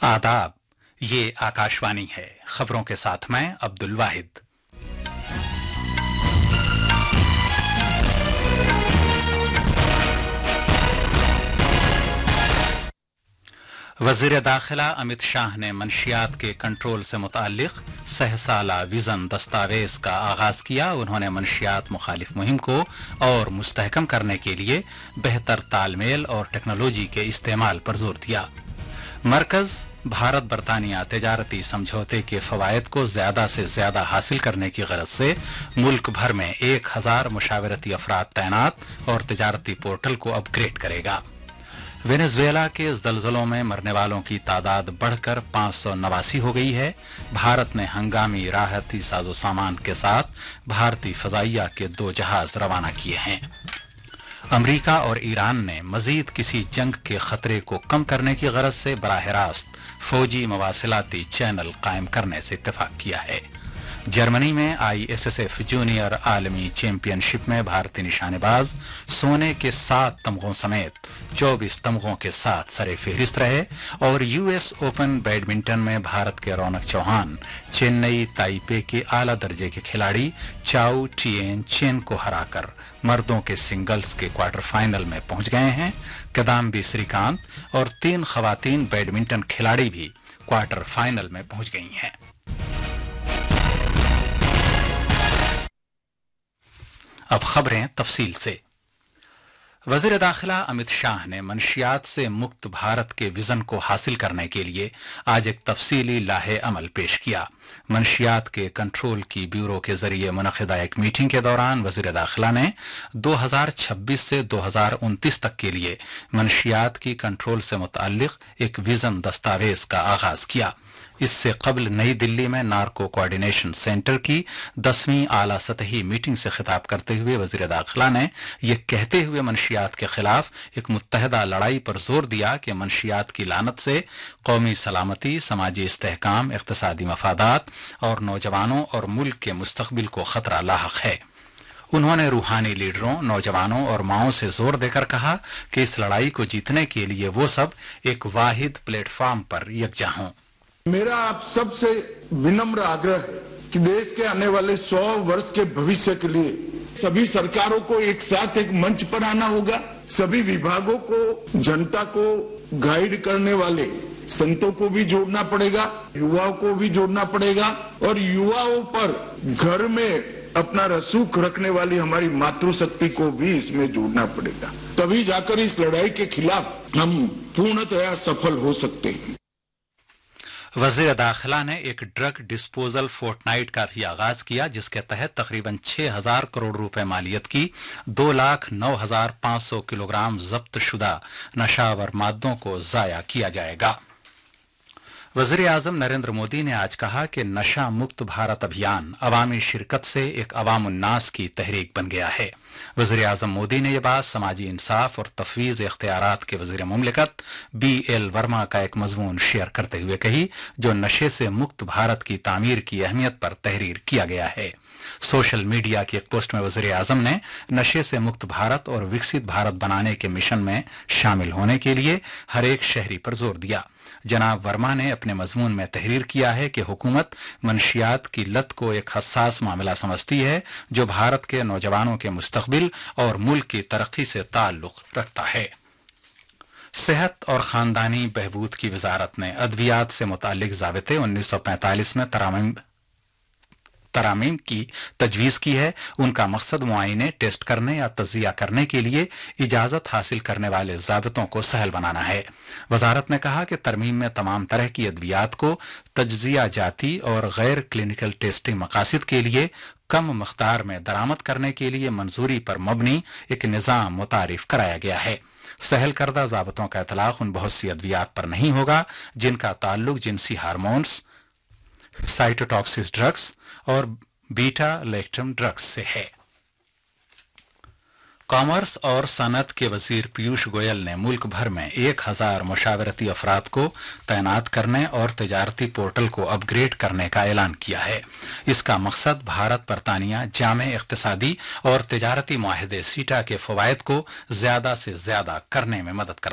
आदाब। ये आकाशवाणी है। खबरों के साथ मैं अब्दुल वाहिद। वज़ीर दाखिला अमित शाह ने मंशियात के कंट्रोल से मुताल्लिक 6 साला विजन दस्तावेज का आगाज किया। उन्होंने मंशियात मुखालिफ मुहिम को और मुस्तहकम करने के लिए बेहतर तालमेल और टेक्नोलॉजी के इस्तेमाल पर जोर दिया। मरकज भारत बरतानिया तजारती समझौते के फवायद को ज्यादा से ज्यादा हासिल करने की गरज से मुल्क भर में 1000 मुशावरती अफराद तैनात और तजारती पोर्टल को अपग्रेड करेगा। वेनेजुएला के जलजलों में मरने वालों की तादाद बढ़कर 589 हो गई है। भारत ने हंगामी राहती साजो सामान के साथ भारतीय फजाइया के 2 जहाज रवाना किए हैं। अमरीका और ईरान ने मजीद किसी जंग के खतरे को कम करने की गरज से बराह रास्त फौजी मवासिलाती चैनल कायम करने से इत्तेफाक किया है। जर्मनी में ISSF जूनियर आलमी चैंपियनशिप में भारतीय निशानेबाज सोने के 7 तमगों समेत 24 तमगों के साथ सरे फहरिस्त रहे और US ओपन बैडमिंटन में भारत के रौनक चौहान चेन्नई ताइपे के आला दर्जे के खिलाड़ी चाउ टिएन चेन को हराकर मर्दों के सिंगल्स के क्वार्टर फाइनल में पहुंच गए हैं। किदाम्बी श्रीकांत और 3 खवातीन बैडमिंटन खिलाड़ी भी क्वार्टर फाइनल में पहुंच गई हैं। अब खबरें तफसील से। वज़ीर दाखिला अमित शाह ने मंशियात से मुक्त भारत के विजन को हासिल करने के लिए आज एक तफसीली लाहे अमल पेश किया। मंशियात के कंट्रोल की ब्यूरो के जरिए मुनक़िदा एक मीटिंग के दौरान वज़ीर दाखिला ने 2026 से 2029 तक के लिए मंशियात की कंट्रोल से मुताल्लिक एक विजन दस्तावेज का आगाज किया। इससे कबल नई दिल्ली में नार्को कोऑर्डिनेशन सेंटर की 10वीं आला सतही मीटिंग से खिताब करते हुए वज़ीर दाखिला ने यह कहते हुए मंशियात के खिलाफ एक मुत्तहदा लड़ाई पर जोर दिया कि मंशियात की लानत से कौमी सलामती, समाजी इस्तेहकाम, इक़्तिसादी मफादात और नौजवानों और मुल्क के मुस्तक़बिल को खतरा लाहक है। उन्होंने रूहानी लीडरों, नौजवानों और माओं से जोर देकर कहा कि इस लड़ाई को जीतने के लिए वो सब एक वाहिद प्लेटफॉर्म पर यकजा हों। मेरा आप सबसे विनम्र आग्रह है कि देश के आने वाले 100 वर्ष के भविष्य के लिए सभी सरकारों को एक साथ एक मंच पर आना होगा। सभी विभागों को, जनता को गाइड करने वाले संतों को भी जोड़ना पड़ेगा, युवाओं को भी जोड़ना पड़ेगा और युवाओं पर घर में अपना रसूख रखने वाली हमारी मातृशक्ति को भी इसमें जोड़ना पड़ेगा। तभी जाकर इस लड़ाई के खिलाफ हम पूर्णतया सफल हो सकते हैं। वज़ीर दाखिला ने एक ड्रग डिस्पोजल फोर्टनाइट का भी आगाज किया, जिसके तहत तकरीबन 6000 करोड़ रुपए मालियत की 2,09,500 किलोग्राम जब्त शुदा नशावर मादों को जाया किया जाएगा। वज़ीर आज़म नरेंद्र मोदी ने आज कहा कि नशा मुक्त भारत अभियान अवामी शिरकत से एक अवामुन्नास की तहरीक बन गया है। वज़ीर आज़म मोदी ने यह बात समाजी इंसाफ और तफवीज़ इख्तियारात के वज़ीर मुमलिकत BL वर्मा का एक मजमून शेयर करते हुए कही, जो नशे से मुक्त भारत की तामीर की अहमियत पर तहरीर किया गया है। सोशल मीडिया की एक पोस्ट में वज़ीर आज़म ने नशे से मुक्त भारत और विकसित भारत बनाने के मिशन में शामिल होने के लिए हर एक शहरी पर जोर दिया। जनाब वर्मा ने अपने मजमून में तहरीर किया है कि हुकूमत मंशियात की लत को एक हसास मामला समझती है, जो भारत के नौजवानों के मुस्तकबिल और मुल्क की तरक्की से ताल्लुक रखता है। सेहत और खानदानी बहबूद की वजारत ने अद्वियात से मुताल्लिक ज़ाबिते 1945 में तरामीम की तजवीज़ की है। उनका मकसद मुआयने, टेस्ट करने या तजिया करने के लिए इजाज़त हासिल करने वाले ज़ाबितों को सहल बनाना है। वजारत ने कहा कि तरमीम में तमाम तरह की अद्वियात को तज्जिया जाती और गैर क्लिनिकल टेस्टिंग मकासद के लिए कम मकदार में दरामद करने के लिए मंजूरी पर मबनी एक निज़ाम मुतारिफ कराया गया है। सहल करदा ज़ाबितों का इतलाक़ उन बहुत सी अद्वियात पर नहीं होगा जिनका ताल्लुक जिनसी हार्मोन्स, साइटोटॉक्सिस ड्रग्स और बीटा लैक्टम ड्रग्स से है। कॉमर्स और सनत के वजीर पीयूष गोयल ने मुल्क भर में 1000 मुशावरती अफराद को तैनात करने और तजारती पोर्टल को अपग्रेड करने का ऐलान किया है। इसका मकसद भारत बरतानिया जामे इक़्तिसादी और तजारती मुआहदे सीटा के फ़वायद को ज्यादा से ज्यादा करने में मदद करना